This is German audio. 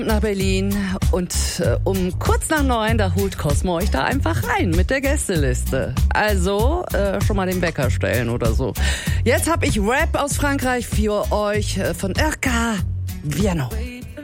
nach Berlin und um kurz nach 9, da holt Cosmo euch da einfach rein mit der Gästeliste. Also schon mal den Wecker stellen oder so. Jetzt habe ich Rap aus Frankreich für euch von RK Viano.